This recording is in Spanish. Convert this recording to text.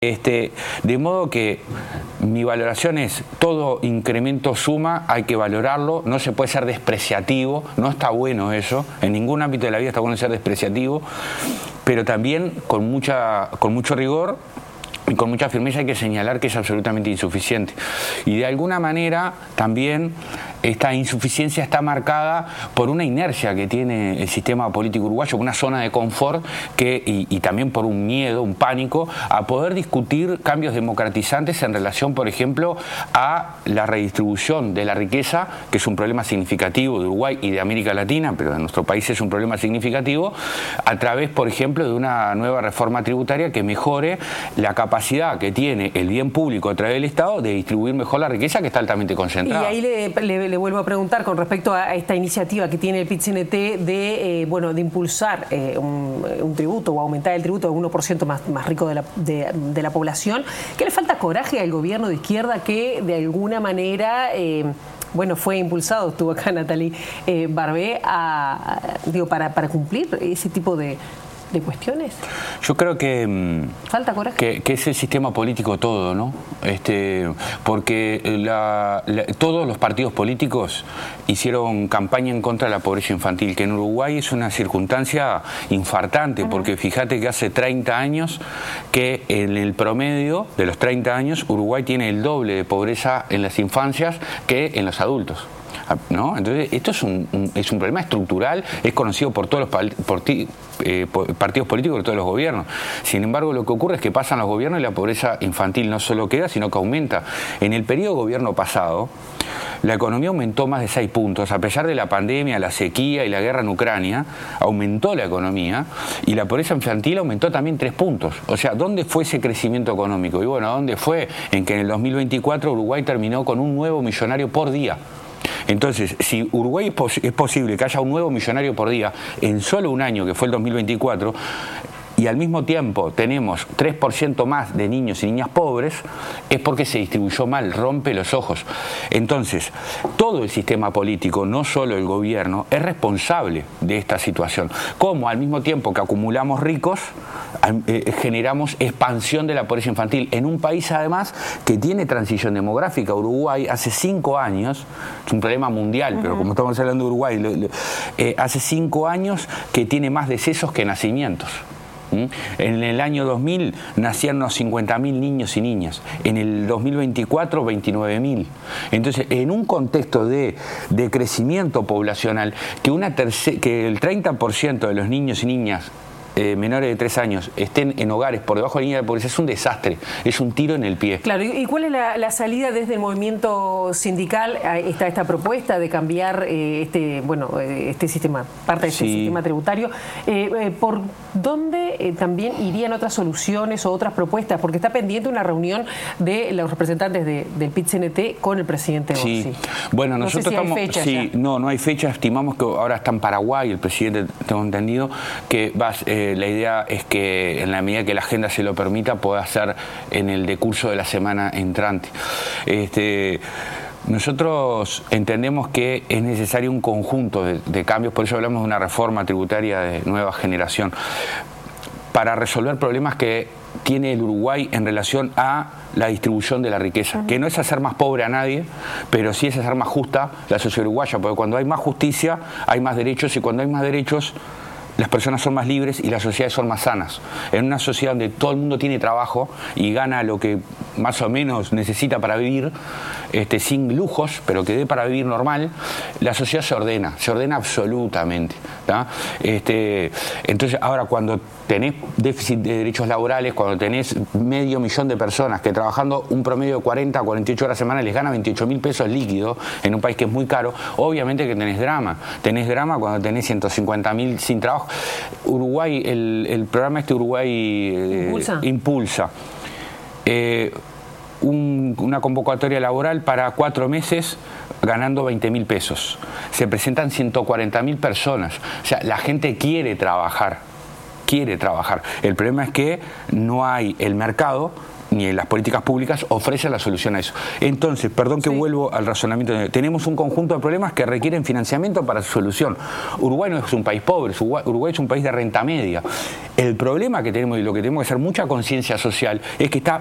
De modo que mi valoración es, todo incremento suma, hay que valorarlo, no se puede ser despreciativo, no está bueno eso, en ningún ámbito de la vida está bueno ser despreciativo, pero también con mucho rigor y con mucha firmeza hay que señalar que es absolutamente insuficiente. Y de alguna manera también esta insuficiencia está marcada por una inercia que tiene el sistema político uruguayo, una zona de confort y también por un miedo, un pánico a poder discutir cambios democratizantes en relación, por ejemplo, a la redistribución de la riqueza, que es un problema significativo de Uruguay y de América Latina, pero de nuestro país es un problema significativo, a través, por ejemplo, de una nueva reforma tributaria que mejore la capacidad que tiene el bien público a través del Estado de distribuir mejor la riqueza, que está altamente concentrada. Y ahí le vuelvo a preguntar con respecto a esta iniciativa que tiene el PIT-CNT de impulsar un tributo o aumentar el tributo de 1% más rico de la población. ¿Qué le falta coraje al gobierno de izquierda que de alguna manera fue impulsado, estuvo acá Nathalie Barbé, para cumplir ese tipo de cuestiones? Yo creo que falta coraje, que es el sistema político todo, ¿no? Porque todos los partidos políticos hicieron campaña en contra de la pobreza infantil, que en Uruguay es una circunstancia infartante, porque fíjate que hace 30 años que en el promedio de los 30 años Uruguay tiene el doble de pobreza en las infancias que en los adultos, ¿no? Entonces esto es un problema estructural, es conocido por todos los partidos políticos de todos los gobiernos. Sin embargo, lo que ocurre es que pasan los gobiernos y la pobreza infantil no solo queda, sino que aumenta. En el periodo gobierno pasado, la economía aumentó más de 6 puntos, a pesar de la pandemia, la sequía y la guerra en Ucrania, aumentó la economía y la pobreza infantil aumentó también 3 puntos. O sea, ¿dónde fue ese crecimiento económico? Y bueno, ¿dónde fue? En que en el 2024 Uruguay terminó con un nuevo millonario por día. Entonces, si Uruguay es posible que haya un nuevo millonario por día en solo un año, que fue el 2024, y al mismo tiempo tenemos 3% más de niños y niñas pobres, es porque se distribuyó mal, rompe los ojos. Entonces, todo el sistema político, no solo el gobierno, es responsable de esta situación. Como al mismo tiempo que acumulamos ricos, generamos expansión de la pobreza infantil en un país además que tiene transición demográfica. Uruguay hace 5 años, es un problema mundial, pero como estamos hablando de Uruguay, hace 5 años que tiene más decesos que nacimientos. En el año 2000 nacían unos 50.000 niños y niñas, en el 2024 29.000. Entonces, en un contexto de crecimiento poblacional, que el 30% de los niños y niñas menores de 3 años estén en hogares por debajo de la línea de pobreza es un desastre, es un tiro en el pie. Claro, ¿y cuál es la salida desde el movimiento sindical? Está esta propuesta de cambiar este sistema, parte de este sistema tributario. ¿Por dónde también irían otras soluciones o otras propuestas? Porque está pendiente una reunión de los representantes del PIT-CNT con el presidente Bossi. Sí. Bueno, nosotros estamos... no hay fecha, estimamos que ahora está en Paraguay, el presidente, tengo entendido, que la idea es que en la medida que la agenda se lo permita pueda ser en el decurso de la semana entrante. Nosotros entendemos que es necesario un conjunto de cambios, por eso hablamos de una reforma tributaria de nueva generación, para resolver problemas que tiene el Uruguay en relación a la distribución de la riqueza, que no es hacer más pobre a nadie, pero sí es hacer más justa la sociedad uruguaya, porque cuando hay más justicia hay más derechos, y cuando hay más derechos las personas son más libres y las sociedades son más sanas. En una sociedad donde todo el mundo tiene trabajo y gana lo que más o menos necesita para vivir, sin lujos, pero que dé para vivir normal, la sociedad se ordena absolutamente, ¿tá? Entonces, ahora cuando tenés déficit de derechos laborales, cuando tenés 500.000 de personas que trabajando un promedio de 40 a 48 horas semanales les gana 28.000 pesos líquidos en un país que es muy caro, obviamente que tenés drama. Tenés drama cuando tenés 150.000 sin trabajo. Uruguay, el programa Uruguay Impulsa. Una convocatoria laboral para 4 meses ganando 20.000 pesos. Se presentan 140.000 personas. O sea, la gente quiere trabajar. quiere trabajar. El problema es que no hay el mercado ni en las políticas públicas ofrece la solución a eso. Entonces, perdón que vuelvo al razonamiento, tenemos un conjunto de problemas que requieren financiamiento para su solución. Uruguay no es un país pobre, Uruguay es un país de renta media. El problema que tenemos y lo que tenemos que hacer mucha conciencia social es que está